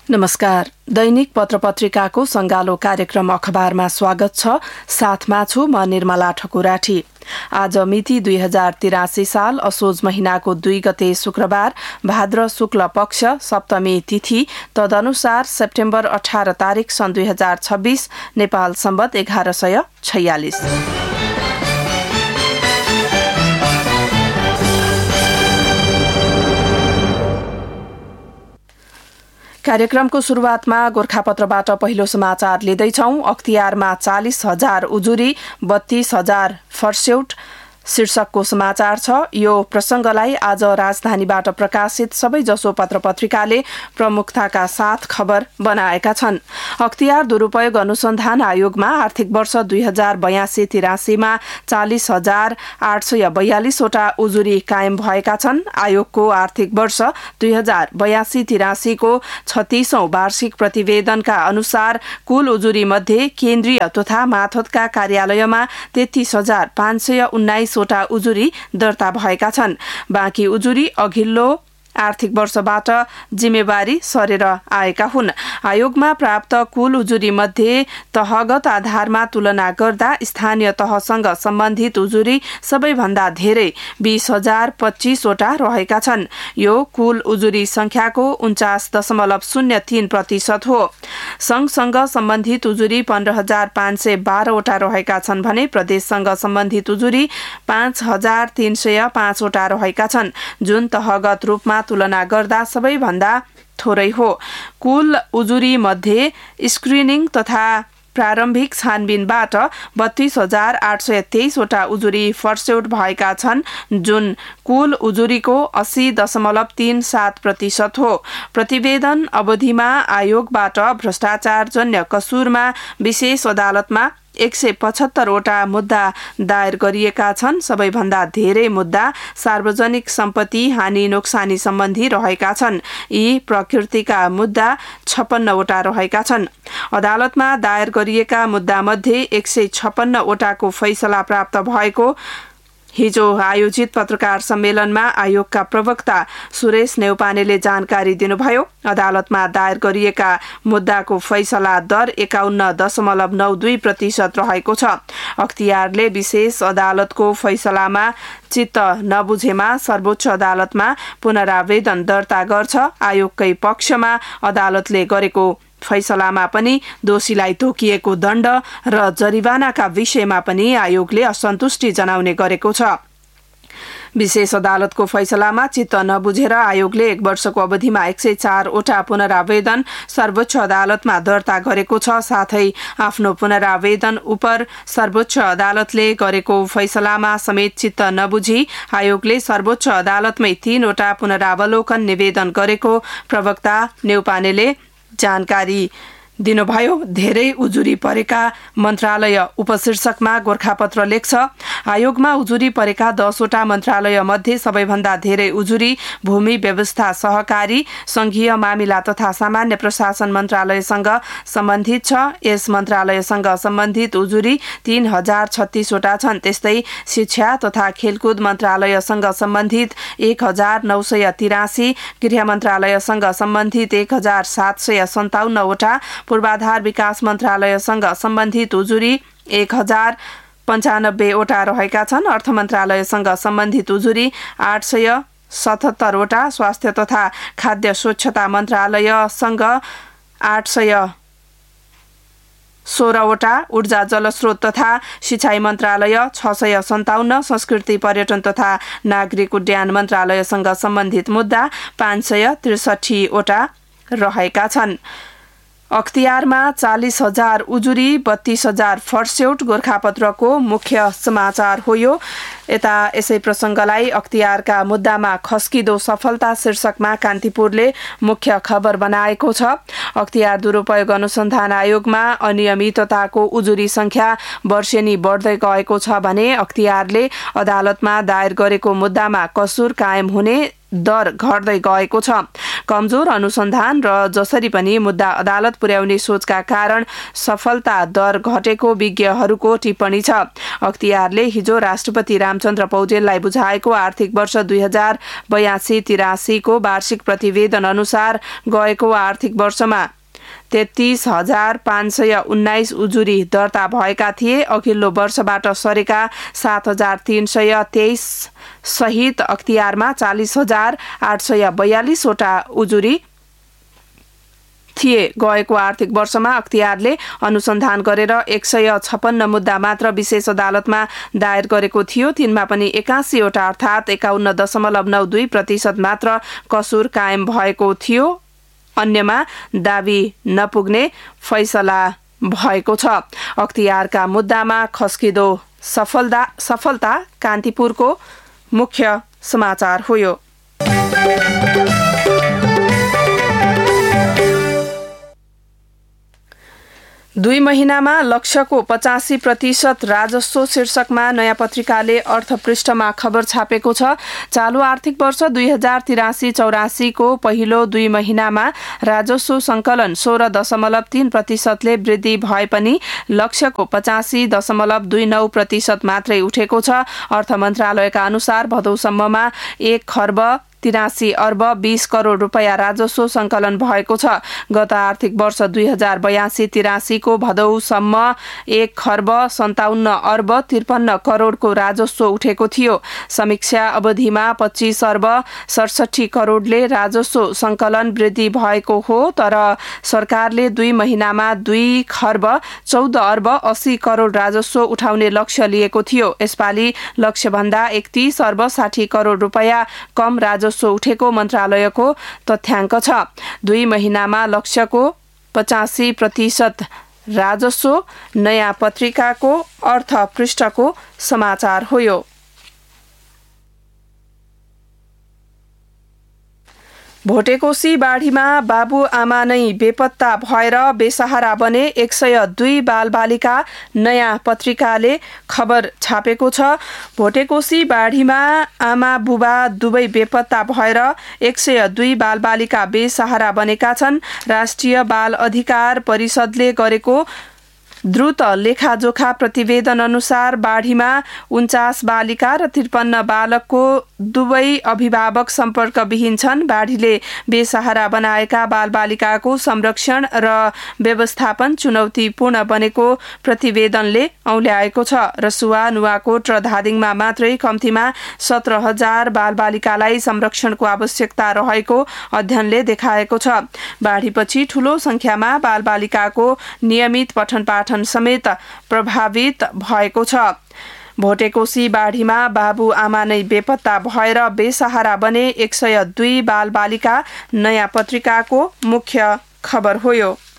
नमस्कार। दैनिक पत्रपत्रिकाको संगालो कार्यक्रम अखबारमा स्वागत छ। साथमा छु म निर्मला ठकुराठी। आज मिति 2083 साल असोज महिनाको 2 गते शुक्रबार, भाद्र शुक्ल पक्ष सप्तमी तिथि, तदनुसार सेप्टेम्बर 18 तारिक सन् 2026, नेपाल सम्वत 1146। कार्यक्रमको शुरूआतमा गोरखापत्रबाट पहिलो समाचार लिँदैछौं। अख्तियारमा 40,000 उजुरी, 32,000 फर्स्यौट शीर्षकको समाचार छ। यो प्रसंगलाई आज राजधानीबाट प्रकाशित सबैजसो पत्रपत्रिकाले प्रमुखताका साथ खबर बनाएका छन्। अख्तियार दुरूपयोग अनुसन्धान आयोगमा आर्थिक वर्ष 2082-83 मा 40,842 वटा उजुरी कायम भएका छन्। आयोगको आर्थिक वर्ष 2082-83 को 36औं वार्षिक प्रतिवेदनका अनुसार कुल उजुरी मध्ये केन्द्रीय तथा माथतका कार्यालयमा 33,519 वटा उजुरी दर्ता भएका छन्। बाँकी उजुरी अघिल्लो आर्थिक वर्षबाट जिम्मेवारी सरेर आएका हुन्। आयोगमा प्राप्त कुल उजुरी मध्ये तहगत आधारमा तुलना गर्दा स्थानीय तहसँग सम्बन्धित उजुरी सबैभन्दा धेरै 20,025 वटा रहेका छन्। यो कुल उजुरी संख्याको 49.03% हो। संघसँग सम्बन्धित उजुरी 15,512 वटा रहेका छन् भने प्रदेशसँग सम्बन्धित उजुरी 5,305 वटा रहेका छन्, जुन तहगत रूपमा तुलना गर्दा सबैभन्दा थोरै हो। कुल उजुरी मध्ये स्क्रिनिङ तथा प्रारम्भिक छानबिनबाट 32,823 वटा उजुरी फर्स्यौट भएका छन्, जुन कुल उजुरीको 80.37% हो। प्रतिवेदन अवधिमा आयोगबाट भ्रष्टाचारजन्य कसूरमा विशेष अदालतमा 175 वटा मुद्दा दायर गरिएका छन्। सबैभन्दा धेरै मुद्दा सार्वजनिक सम्पत्ति हानि नोक्सानी सम्बन्धी रहेका छन्। यी प्रकृतिका मुद्दा 56 वटा रहेका छन्। अदालतमा दायर गरिएका मुद्दा मध्ये 156 वटाको फैसला प्राप्त भएको हिजो आयोजित पत्रकार सम्मेलनमा आयोगका प्रवक्ता सुरेश नेउपानेले जानकारी दिनुभयो। अदालतमा दायर गरिएका मुद्दाको फैसला दर 51.92% रहेको छ। अख्तियारले विशेष अदालतको फैसलामा चित्त नबुझेमा सर्वोच्च अदालतमा पुनरावेदन दर्ता गर्छ। आयोगकै पक्षमा अदालतले गरेको फैसलामा पनि दोषीलाई तोकिएको दण्ड र जरिवानाका विषयमा पनि आयोगले असन्तुष्टि जनाउने गरेको छ। विशेष अदालतको फैसलामा चित्त नबुझेर आयोगले 1 वर्षको अवधिमा 104 वटा पुनरावेदन सर्वोच्च अदालतमा दर्ता गरेको छ। साथै आफ्नो पुनरावेदन उपर सर्वोच्च अदालतले गरेको फैसलामा समेत चित्त नबुझी आयोगले सर्वोच्च अदालतमै 3 वटा पुनरावलोकन निवेदन गरेको प्रवक्ता नेउपानेले जानकारी दिनुभयो। धेरै उजुरी परेका मन्त्रालय उपशीर्षकमा गोरखापत्र लेख्छ। आयोगमा उजुरी परेका 10 वटा मन्त्रालय मध्ये सबैभन्दा धेरै उजुरी भूमि व्यवस्था सहकारी संघीय मामिला तथा सामान्य प्रशासन मन्त्रालयसँग सम्बन्धित छ। यस मन्त्रालयसँग सम्बन्धित उजुरी 3,036 वटा छन्। त्यस्तै शिक्षा तथा खेलकुद मन्त्रालयसँग सम्बन्धित 1,983, गृह मन्त्रालयसँग सम्बन्धित 1,757 वटा, पूर्वाधार विकास मन्त्रालयसँग सम्बन्धित उजुरी 1,095 वटा रहेका छन्। अर्थ मन्त्रालयसँग सम्बन्धित उजुरी 877 वटा, स्वास्थ्य तथा खाद्य स्वच्छता मन्त्रालयसँग 816 वटा, ऊर्जा जलस्रोत तथा सिंचाई मन्त्रालय 657, संस्कृति पर्यटन तथा नागरिक उड्डयन मन्त्रालयसँग सम्बन्धित मुद्दा 563 वटा रहेका छन्। अख्तियारमा 40,000 उजुरी, 32,000 फर्स्यौट गोरखापत्रको मुख्य समाचार हो यो। यता यसै प्रसंगलाई अख्तियारका मुद्दामा खस्किदो सफलता शीर्षकमा कान्तिपुरले मुख्य खबर बनाएको छ। अख्तियार दुरूपयोग अनुसन्धान आयोगमा अनियमितताको उजुरी संख्या वर्षेनी बढ्दै गएको छ भने अख्तियारले अदालतमा दायर गरेको मुद्दामा कसुर कायम हुने दर घट्दै गएको छ। कमजोर अनुसन्धान र जसरी पनि मुद्दा अदालत पुर्याउने सोचका कारण सफलता दर घटेको विज्ञहरूको टिप्पणी छ। अख्तियारले हिजो राष्ट्रपति रामचन्द्र पौडेललाई बुझाएको आर्थिक वर्ष 2082-83 को वार्षिक प्रतिवेदन अनुसार गएको आर्थिक वर्षमा 33,519 उजुरी दर्ता भएका थिए। अघिल्लो वर्षबाट सरेका 7,323 सहित अख्तियारमा 40,842 वटा उजुरी थिए। गएको आर्थिक वर्षमा अख्तियारले अनुसन्धान गरेर 156 मुद्दा मात्र विशेष अदालतमा दायर गरेको थियो। तिनमा पनि 81 वटा अर्थात् 51.92% मात्र कसुर कायम भएको थियो। अन्यमा दाबी नपुग्ने फैसला भएको छ। अख्तियारका मुद्दामा खस्किदो सफलता कान्तिपुरको मुख्य समाचार हो। 2 महिनामा लक्ष्यको 85% राजस्व शीर्षकमा नयाँ पत्रिकाले अर्थपृष्ठमा खबर छापेको छ। चालु आर्थिक वर्ष 2083-84 को पहिलो 2 महिनामा राजस्व संकलन 16.3% ले वृद्धि भए पनि लक्ष्यको 85.29% मात्रै उठेको छ। अर्थ मन्त्रालयका अनुसार भदौसम्ममा 1,83,20 करोड रुपैयाँ राजस्व संकलन भएको छ। गत आर्थिक वर्ष 2082-83 को भदौसम्म 1,57,53 करोडको राजस्व उठेको थियो। समीक्षा अवधिमा 25,67 करोडले राजस्व संकलन वृद्धि भएको हो, तर सरकारले 2 महिनामा 2,14,80 करोड राजस्व उठाउने लक्ष्य लिएको थियो। यसपालि लक्ष्यभन्दा 31,60 करोड रुपैयाँ कम राजस्व उठेको मन्त्रालयको तथ्याङ्क छ। 2 महिनामा लक्ष्यको 85% राजस्व नयाँ पत्रिकाको अर्थ पृष्ठको समाचार हो। भोटेकोशी बाढीमा बाबुआमा नै बेपत्ता भएर बेसहारा बने 102 बालबालिका नयाँ पत्रिकाले खबर छापेको छ। भोटेकोशी बाढीमा आमा बुबा दुवै बेपत्ता भएर 102 बालबालिका बेसहारा बनेका छन्। राष्ट्रिय बाल अधिकार परिषदले गरेको द्रुत लेखाजोखा प्रतिवेदन अनुसार बाढीमा 49 बालिका र 53 बालकको दुवै अभिभावक सम्पर्कविहीन छन्। बाढीले बेसहारा बनाएका बालबालिकाको संरक्षण र व्यवस्थापन चुनौतीपूर्ण बनेको प्रतिवेदनले औल्याएको छ। रसुवा, नुवाकोट र धादिङमा मात्रै कम्तीमा 17,000 बालबालिकालाई संरक्षणको आवश्यकता रहेको अध्ययनले देखाएको छ। बाढीपछि ठूलो संख्यामा बालबालिकाको नियमित पठन पाठन समेत प्रभावित भएको छ। भोटेकोशी बाढीमा बाबुआमा नै बेपत्ता भएर बेसहारा बने 102 बालबालिका नयाँ पत्रिकाको मुख्य खबर हो।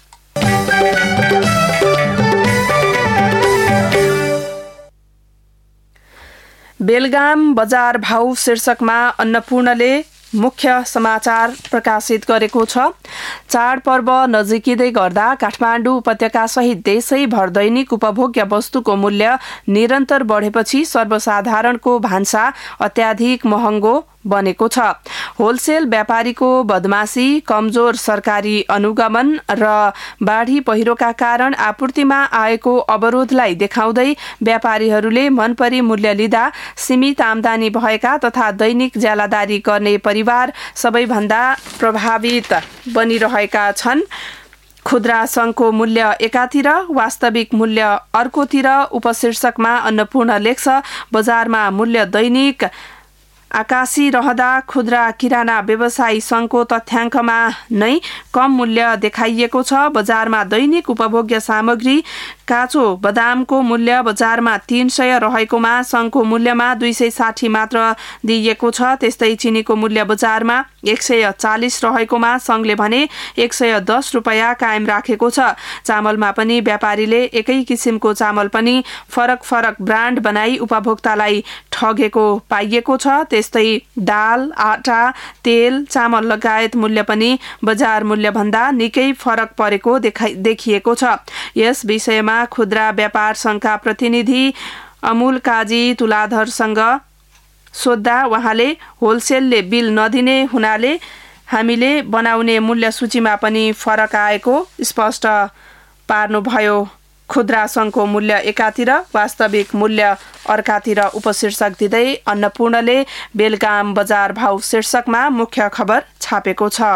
बेलगाम बजार भाउ शीर्षकमा अन्नपूर्णले मुख्य समाचार प्रकाशित गरेको छ। चाडपर्व नजिकिँदै गर्दा काठमाडौँ उपत्यका सहित देशैभर दैनिक उपभोग्य वस्तुको मूल्य निरन्तर बढेपछि सर्वसाधारणको भान्सा अत्याधिक महँगो बनेको छ। होलसेल व्यापारीको बदमाशी, कमजोर सरकारी अनुगमन र बाढी पहिरोका कारण आपूर्तिमा आएको अवरोधलाई देखाउँदै व्यापारीहरूले मनपरी मूल्य लिँदा सीमित आमदानी भएका तथा दैनिक ज्यालादारी गर्ने परिवार सबैभन्दा प्रभावित बनिरहेका छन्। खुद्रा संघको मूल्य एकातिर, वास्तविक मूल्य अर्कोतिर उपशीर्षकमा अन्नपूर्ण लेख्छ। बजारमा मूल्य दैनिक आकाशी रहँदा खुद्रा किराना व्यवसायी संघको तथ्याङ्कमा नै कम मूल्य देखाइएको छ। बजारमा दैनिक उपभोग्य सामग्री काँचो बदामको मूल्य बजारमा 300 रहेकोमा संघको मूल्यमा 260 मात्र दिइएको छ। त्यस्तै चिनीको मूल्य बजारमा 140 रहेकोमा संघले भने 110 रुपैयाँ कायम राखेको छ। चामलमा पनि व्यापारीले एकै किसिमको चामल पनि फरक फरक ब्रान्ड बनाई उपभोक्तालाई ठगेको पाइएको छ। त्यस्तै दाल, आटा, तेल, चामल लगायत मूल्य पनि बजार मूल्यभन्दा निकै फरक परेको देखिएको छ। यस विषयमा खुद्रा व्यापार संघका प्रतिनिधि अमूल काजी तुलाधरसँग सोद्धा उहाँले होलसेलले बिल नदिने हुनाले हामीले बनाउने मूल्य सूचीमा पनि फरक आएको स्पष्ट पार्नुभयो। खुद्रा सङ्घको मूल्य एकातिर वास्तविक मूल्य अर्कातिर उपशीर्षक दिँदै अन्नपूर्णले बेलगाम बजार भाउ शीर्षकमा मुख्य खबर छापेको छ।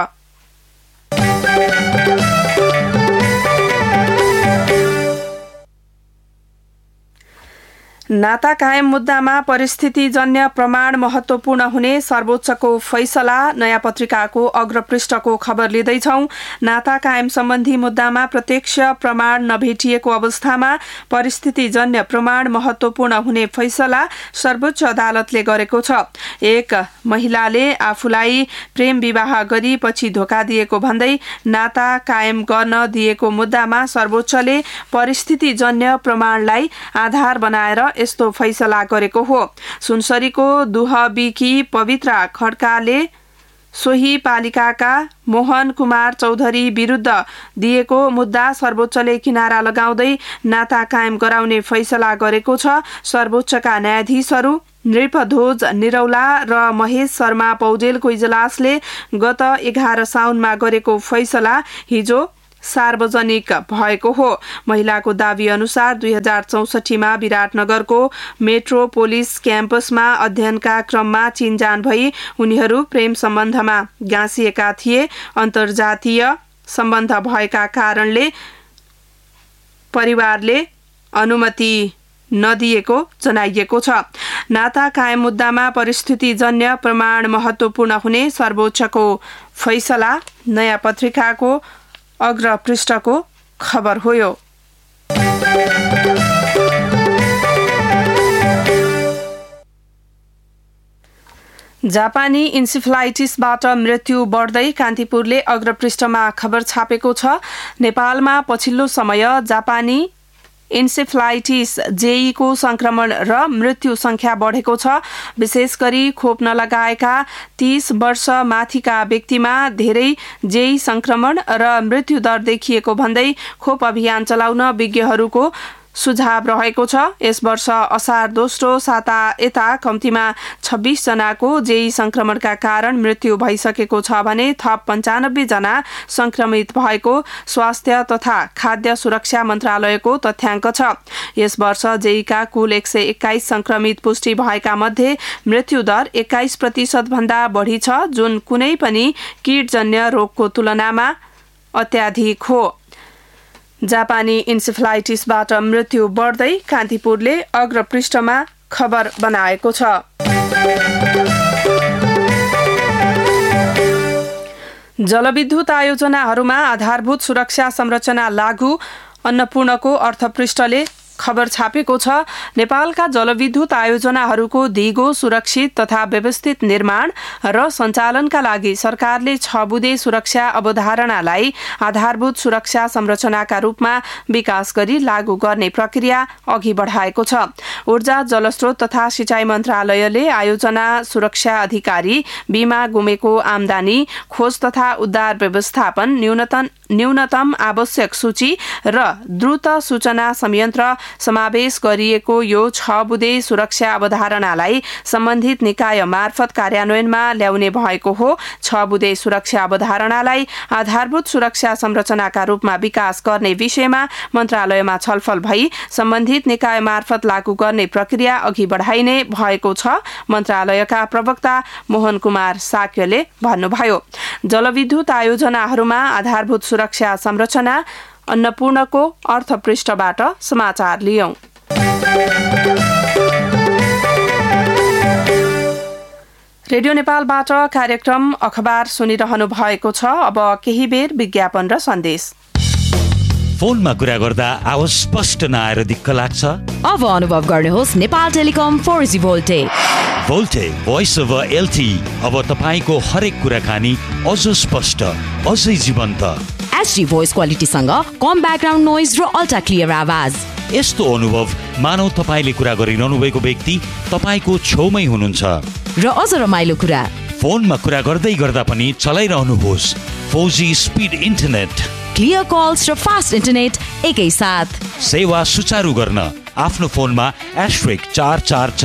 नाता कायम मुद्दामा परिस्थितिजन्य प्रमाण महत्त्वपूर्ण हुने सर्वोच्चको फैसला नयाँ पत्रिकाको अग्रपृष्ठको खबर लिँदैछौँ। नाता कायम सम्बन्धी मुद्दामा प्रत्यक्ष प्रमाण नभेटिएको अवस्थामा परिस्थितिजन्य प्रमाण महत्त्वपूर्ण हुने फैसला सर्वोच्च अदालतले गरेको छ। एक महिलाले आफूलाई प्रेम विवाह गरी पछि धोका दिएको भन्दै नाता कायम गर्न दिएको मुद्दामा सर्वोच्चले परिस्थितिजन्य प्रमाणलाई आधार बनाएर यस्तो फैसला गरेको हो। सुनसरीको दुहबीकी पवित्रा खड्काले सोही पालिकाका मोहन कुमार चौधरी विरुद्ध दिएको मुद्दा सर्वोच्चले किनारा लगाउँदै नाता कायम गराउने फैसला गरेको छ। सर्वोच्चका न्यायाधीशहरू नृपध्वज निरौला र महेश शर्मा पौडेलको इजलासले गत 11 साउनमा गरेको फैसला हिजो सार्वजनिक भएको हो। महिलाको दावी अनुसार 2064 विराटनगरको मेट्रोपोलिस क्याम्पसमा अध्ययनका क्रममा चिनजान भई उनीहरू प्रेम सम्बन्धमा गाँसिएका थिए। अन्तर्जातीय सम्बन्ध भएका कारणले परिवारले अनुमति नदिएको जनाइएको छ। नाता कायम मुद्दामा परिस्थितिजन्य प्रमाण महत्त्वपूर्ण हुने सर्वोच्चको फैसला नयाँ पत्रिकाको अग्रपृष्ठको खबर हो। यो जापानी इन्सेफ्लाइटिसबाट मृत्यु बढ्दै कान्तिपुरले अग्रपृष्ठमा खबर छापेको छ। नेपालमा पछिल्लो समय जापानी इन्सेफ्लाइटिस जेईको संक्रमण र मृत्यु संख्या बढेको छ। विशेष गरी खोप नलगाएका 30 वर्ष माथिका व्यक्तिमा धेरै जेई संक्रमण र मृत्यु दर देखिएको भन्दै खोप अभियान चलाउन विज्ञहरूको सुझाव रहेको छ। यस वर्ष असार दोस्रो साता यता कम्तीमा 26 जनाको जेई संक्रमणका कारण मृत्यु भइसकेको छ भने थप 95 जना संक्रमित भएको स्वास्थ्य तथा खाद्य सुरक्षा मन्त्रालयको तथ्याङ्क छ। यस वर्ष जेईका कुल 121 संक्रमित पुष्टि भएका मध्ये मृत्यु दर 21% भन्दा बढी छ, जुन कुनै पनि कीटजन्य रोगको तुलनामा अत्याधिक हो। जापानी इन्सेफ्लाइटिसबाट मृत्यु बढ्दै कान्तिपुरले अग्रपृष्ठमा खबर बनाएको छ। जलविद्युत आयोजनाहरूमा आधारभूत सुरक्षा संरचना लागू अन्नपूर्णको अर्थपृष्ठले खबर छापेको छ। नेपालका जलविद्युत आयोजनाहरूको दिगो सुरक्षित तथा व्यवस्थित निर्माण र सञ्चालनका लागि सरकारले 6 बुँदे सुरक्षा अवधारणालाई आधारभूत सुरक्षा संरचनाका रूपमा विकास गरी लागू गर्ने प्रक्रिया अघि बढाएको छ। ऊर्जा जलस्रोत तथा सिँचाइ मन्त्रालयले आयोजना सुरक्षा अधिकारी, बीमा गुमेको आमदानी, खोज तथा उद्धार व्यवस्थापन, न्यूनतम आवश्यक सूची र द्रुत सूचना संयन्त्र समावेश गरिएको यो 6 बुँदे सुरक्षा अवधारणालाई सम्बन्धित निकाय मार्फत कार्यान्वयनमा ल्याउने भएको हो। 6 बुँदे सुरक्षा अवधारणालाई आधारभूत सुरक्षा संरचनाका रूपमा विकास गर्ने विषयमा मन्त्रालयमा छलफल भई सम्बन्धित निकाय मार्फत लागू गर्ने प्रक्रिया अघि बढाइने भएको छ। मन्त्रालयका प्रवक्ता मोहन कुमार साक्यले भन्नुभयो। जलविद्युत आयोजनाहरूमा आधारभूत सुरक्षा संरचना अन्नपूर्णको अर्थपृष्ठबाट समाचार लियौं। रेडियो नेपालबाट कार्यक्रम अखबार सुनिरहनु भएको छ। अब केही बेर विज्ञापन र सन्देश। फोनमा कुरा गर्दा आवाज स्पष्ट नआएर दिक्क लाग्छ? अब अनुभव गर्नुहोस् Nepal telecom 4G भोल्टे। भोल्टे voice over LTE अब तपाईको हरेक कुराकानी अझ स्पष्ट, अझै जीवन्त। HD भोइस क्वालिटीसँग कम ब्याकग्राउन्ड नोइज र अल्ट्रा क्लियर आवाज। यस्तो अनुभव मानौ तपाईले कुरा गरिरहनु भएको व्यक्ति तपाईको छेउमै हुनुहुन्छ। र अझ रमाइलो कुरा, फोनमा कुरा गर्दै गर्दा पनि चलाइरहनुहोस् 4G speed internet, clear calls र फास्ट इन्टरनेट एकैसाथ। सेवा सुचारू गर्न आफ्नो फोनमा *444#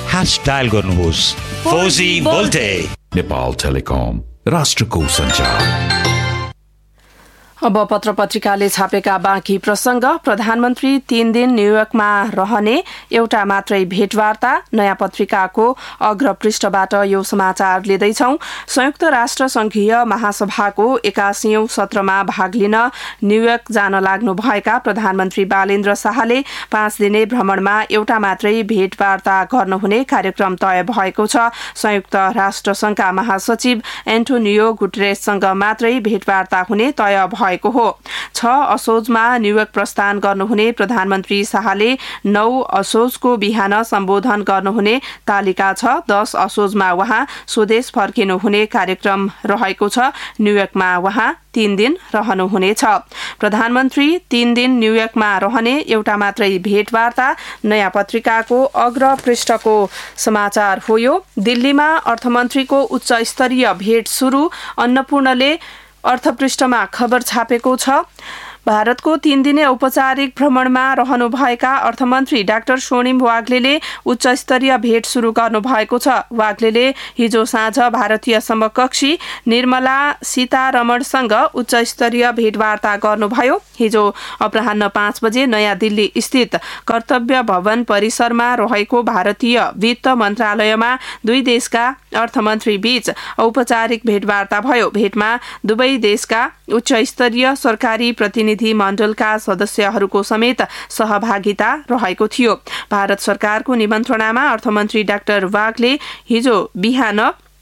# डायल गर्नुहोस् 4G भोल्टेज। नेपाल टेलिकम, राष्ट्रको सञ्चार। अब पत्र पत्रिकाले छापेका बाँकी प्रसंग। प्रधानमन्त्री 3 दिन न्यूयोर्कमा रहने, एउटा मात्रै भेटवार्ता। नयाँ पत्रिकाको अग्रपृष्ठबाट यो समाचार लिँदैछौ। संयुक्त राष्ट्र संघीय महासभाको 81औं सत्रमा भाग लिन न्यूयोर्क जान लाग्नुभएका प्रधानमन्त्री बालेन्द्र शाहले 5 दिने भ्रमणमा एउटा मात्रै भेटवार्ता गर्नुहुने कार्यक्रम तय भएको छ। संयुक्त राष्ट्र संघका महासचिव एन्टोनियो गुटेरेससँग मात्रै भेटवार्ता हुने तय भएको हो। 6 असोजमा न्यूयोर्क प्रस्थान गर्नुहुने प्रधानमन्त्री शाहले 9 असोजको बिहान सम्बोधन गर्नुहुने तालिका छ। 10 असोजमा उहाँ स्वदेश फर्किनुहुने कार्यक्रम रहेको छ। न्यूयोर्कमा उहाँ 3 दिन रहनुहुनेछ। प्रधानमन्त्री 3 दिन न्यूयोर्कमा रहने, एउटा मात्रै भेटवार्ता। नयाँ पत्रिकाको अग्रपृष्ठको समाचार हो यो। दिल्लीमा अर्थमन्त्रीको उच्च स्तरीय भेट सुरु। अन्नपूर्णले अर्थपृष्ठमा खबर छापेको छ। भारतको 3 दिने औपचारिक भ्रमणमा रहनुभएका अर्थमन्त्री डाक्टर स्वर्णिम वाग्लेले उच्च स्तरीय भेट सुरु गर्नु भएको छ। वाग्लेले हिजो साँझ भारतीय समकक्षी निर्मला सीतारमणसँग उच्च स्तरीय भेटवार्ता गर्नुभयो। हिजो अपराह्न 5 बजे नयाँ दिल्ली स्थित कर्तव्य भवन परिसरमा रहेको भारतीय वित्त मन्त्रालयमा दुई देशका अर्थमन्त्री बीच औपचारिक भेटवार्ता भयो। भेटमा दुवै देशका उच्च स्तरीय सरकारी प्रतिनिधि मण्डलका सदस्यहरूको समेत सहभागिता रहेको थियो। भारत सरकारको निमन्त्रणामा अर्थमन्त्री डाक्टर वाग्ले हिजो बिहान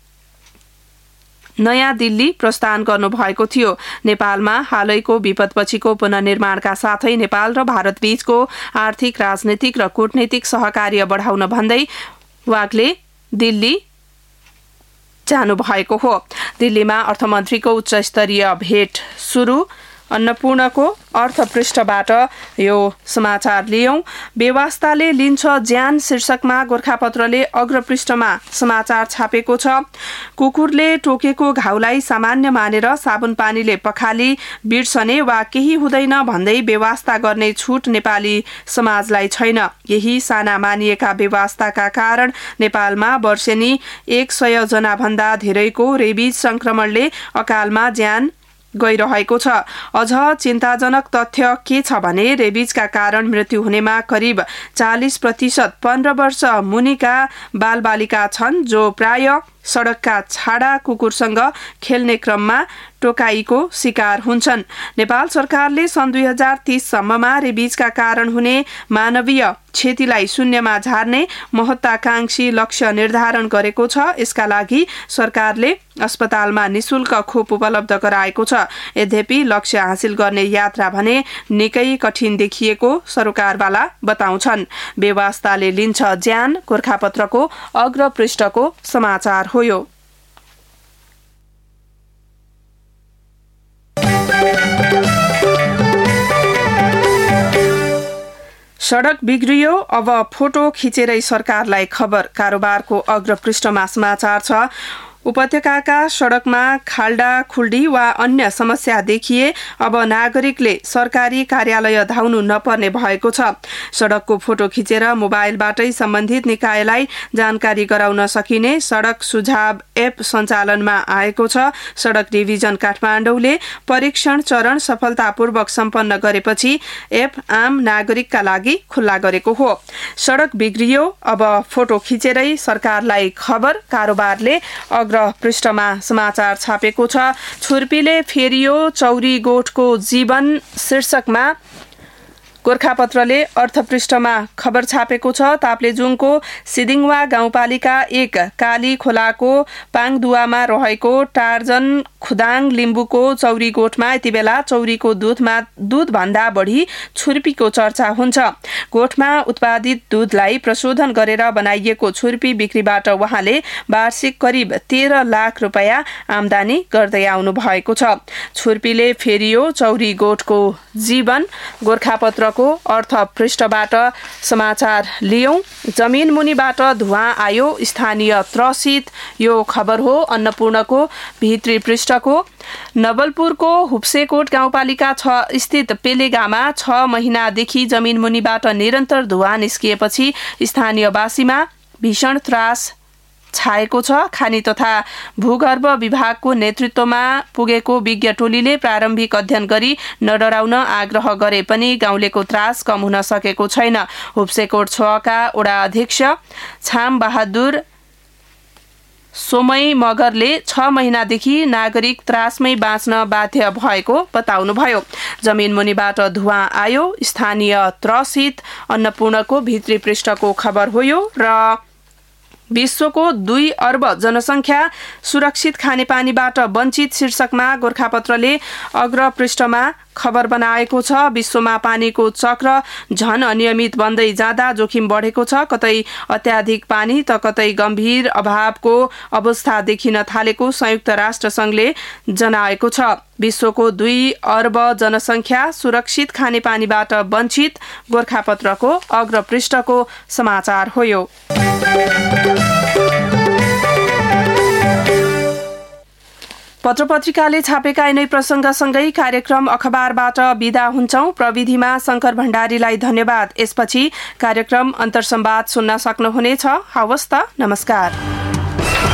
नयाँ दिल्ली प्रस्थान गर्नुभएको थियो। नेपालमा हालैको विपदपछिको पुनर्निर्माणका साथै नेपाल र भारत बीचको आर्थिक, राजनीतिक र कूटनीतिक सहकार्य बढाउन भन्दै वाग्ले दिल्ली जानु भएको हो। दिल्लीमा अर्थमन्त्रीको उच्च स्तरीय भेट सुरु। अन्नपूर्णको अर्थपृष्ठबाट यो समाचार लियौं। बेवास्ताले लिन्छ ज्यान शीर्षकमा गोरखापत्रले अग्रपृष्ठमा समाचार छापेको छ। कुकुरले टोकेको घाउलाई सामान्य मानेर साबुन पानीले पखाली बिर्सने वा केही हुँदैन भन्दै बेवास्ता गर्ने छुट नेपाली समाजलाई छैन। यही साना मानिएका बेवास्ताका कारण नेपालमा वर्षेनी 100 जना भन्दा धेरैको रेबिज संक्रमणले अकालमा ज्यान गइरहेको छ। अझ चिन्ताजनक तथ्य के छ भने रेबिजका कारण मृत्यु हुनेमा करिब 40% 15 वर्ष मुनिका बालबालिका छन्, जो प्राय सडकका छाडा कुकुरसँग खेल्ने क्रममा टोकाइको शिकार हुन्छन्। नेपाल सरकारले सन् 2030 सम्ममा रेबिजका कारण हुने मानवीय क्षतिलाई शून्यमा झार्ने महत्वाकांक्षी लक्ष्य निर्धारण गरेको छ। यसका लागि सरकारले अस्पतालमा निशुल्क खोप उपलब्ध गराएको छ। यद्यपि लक्ष्य हासिल गर्ने यात्रा भने निकै कठिन देखिएको सरोकारवाला बताउँछन्। बेवास्ताले लिन्छ ज्यान गोरखापत्रको अग्रपृष्ठको समाचार हो यो। सडक बिग्रियो, अब फोटो खिचेरै सरकारलाई खबर। कारोबारको अग्रपृष्ठमा समाचार छ। उपत्यकाका सडकमा खाल्डा खुल्डी वा अन्य समस्या देखिए अब नागरिकले सरकारी कार्यालय धाउनु नपर्ने भएको छ। सडकको फोटो खिचेर मोबाइलबाटै सम्बन्धित निकायलाई जानकारी गराउन सकिने सडक सुझाव एप सञ्चालनमा आएको छ। सडक डिभिजन काठमाडौँले परीक्षण चरण सफलतापूर्वक सम्पन्न गरेपछि एप आम नागरिकका लागि खुल्ला गरेको हो। सडक बिग्रियो, अब फोटो खिचेरै सरकारलाई खबर। कारोबारले पृष्ठमा समाचार छापेको छ। छुर्पीले फेरियो चौरी गोठको जीवन शीर्षकमा गोरखापत्रले अर्थपृष्ठमा खबर छापेको छ। ताप्लेजुङको सिदिङवा गाउँपालिका 1 काली खोलाको पाङदुवामा रहेको टार्जन खुदाङ लिम्बुको चौरी गोठमा यति बेला चौरीको दूधभन्दा बढी छुर्पीको चर्चा हुन्छ। गोठमा उत्पादित दूधलाई प्रशोधन गरेर बनाइएको छुर्पी बिक्रीबाट उहाँले वार्षिक करिब 13 लाख रुपैयाँ आमदानी गर्दै आउनु भएको छ। छुर्पीले फेरियो चौरी गोठको जीवन गोरखापत्र अर्थ पृष्ठबाट समाचार लियौं। जमिन मुनिबाट धुवाँ आयो, स्थानीय त्रसित, यो खबर हो अन्नपूर्णको भित्री पृष्ठको। नवलपुरको हुप्सेकोट गाउँपालिका 6 स्थित पेलेगामा 6 महिनादेखि जमिन मुनिबाट निरन्तर धुवाँ निस्किएपछि स्थानीयवासीमा भीषण त्रास छाएको छ। खानी तथा भूगर्भ विभागको नेतृत्वमा पुगेको विज्ञ टोलीले प्रारम्भिक अध्ययन गरी नडराउन आग्रह गरे पनि गाउँलेको त्रास कम हुन सकेको छैन। हुप्सेकोट 6 का वडा अध्यक्ष छाम बहादुर सोमय मगरले 6 महिनादेखि नागरिक त्रासमै बाँच्न बाध्य भएको बताउनुभयो। जमिन मुनिबाट धुवाँ आयो। स्थानीय त्रसित अन्नपूर्णको भित्री पृष्ठको खबर हो यो र विश्वको 2 अर्ब जनसङ्ख्या सुरक्षित खानेपानीबाट वञ्चित शीर्षकमा गोरखापत्रले अग्र पृष्ठमा खबर बनाएको छ। विश्वमा पानीको चक्र झन अनियमित बन्दै जाँदा जोखिम बढेको छ। कतै अत्याधिक पानी त कतै गम्भीर अभावको अवस्था देखिन थालेको संयुक्त राष्ट्र संघले जनाएको छ। विश्वको 2 अर्ब जनसङ्ख्या सुरक्षित खानेपानीबाट वञ्चित गोरखापत्रको अग्र पृष्ठको समाचार हो यो। पत्रपत्रिकाले छापेका यिनै प्रसङ्गसँगै कार्यक्रम अखबारबाट बिदा हुन्छौं। प्रविधिमा शंकर भण्डारीलाई धन्यवाद। यसपछि कार्यक्रम अन्तर्संवाद सुन्न सक्नुहुनेछ। हवस् त, नमस्कार।